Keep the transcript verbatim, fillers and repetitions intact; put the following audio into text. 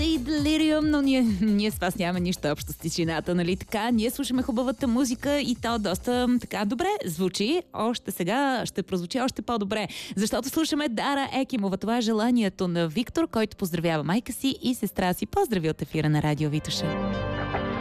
и Делириум, но ние, ние с вас нямаме нищо общо с тишината, нали така? Ние слушаме хубавата музика и то доста така добре звучи. Още сега ще прозвучи още по-добре, защото слушаме Дара Екимова. Това е желанието на Виктор, който поздравява майка си и сестра си. Поздрави от ефира на Радио Витоша.